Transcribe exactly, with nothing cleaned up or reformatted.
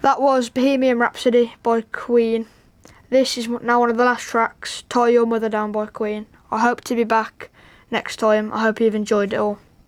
That was Bohemian Rhapsody by Queen. This is now one of the last tracks, Tie Your Mother Down by Queen. I hope to be back next time. I hope you've enjoyed it all.